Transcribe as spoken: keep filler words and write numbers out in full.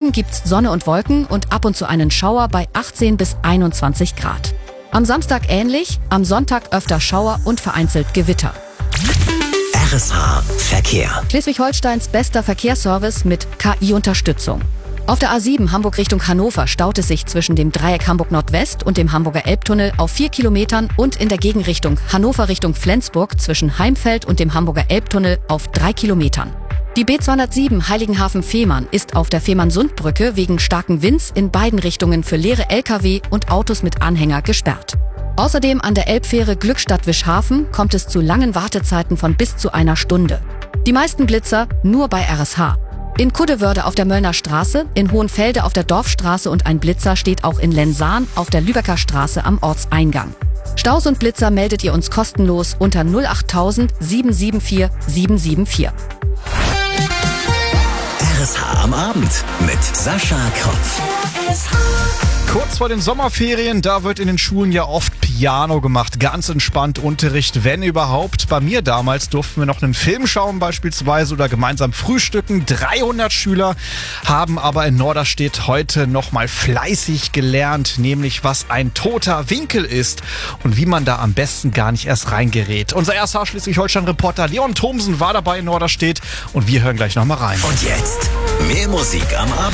Morgen gibt's Sonne und Wolken und ab und zu einen Schauer bei achtzehn bis einundzwanzig Grad. Am Samstag ähnlich, am Sonntag öfter Schauer und vereinzelt Gewitter. R S H Verkehr. Schleswig-Holsteins bester Verkehrsservice mit K I-Unterstützung. Auf der A sieben Hamburg Richtung Hannover staut es sich zwischen dem Dreieck Hamburg Nordwest und dem Hamburger Elbtunnel auf vier Kilometern und in der Gegenrichtung Hannover Richtung Flensburg zwischen Heimfeld und dem Hamburger Elbtunnel auf drei Kilometern. Die B zweihundertsieben Heiligenhafen-Fehmarn ist auf der Fehmarn-Sund-Brücke wegen starken Winds in beiden Richtungen für leere L K W und Autos mit Anhänger gesperrt. Außerdem an der Elbfähre Glückstadt-Wischhafen kommt es zu langen Wartezeiten von bis zu einer Stunde. Die meisten Blitzer nur bei R S H. In Kuddewörde auf der Möllner Straße, in Hohenfelde auf der Dorfstraße und ein Blitzer steht auch in Lensahn auf der Lübecker Straße am Ortseingang. Staus und Blitzer meldet ihr uns kostenlos unter null acht tausend sieben sieben vier sieben sieben vier. R S H am Abend mit Sascha Kropf. Kurz vor den Sommerferien, da wird in den Schulen ja oft Piano gemacht. Ganz entspannt Unterricht, wenn überhaupt. Bei mir damals durften wir noch einen Film schauen beispielsweise oder gemeinsam frühstücken. dreihundert Schüler haben aber in Norderstedt heute nochmal fleißig gelernt, nämlich was ein toter Winkel ist und wie man da am besten gar nicht erst reingerät. Unser R S H Schleswig-Holstein-Reporter Leon Thomsen war dabei in Norderstedt und wir hören gleich nochmal rein. Und jetzt mehr Musik am Abend.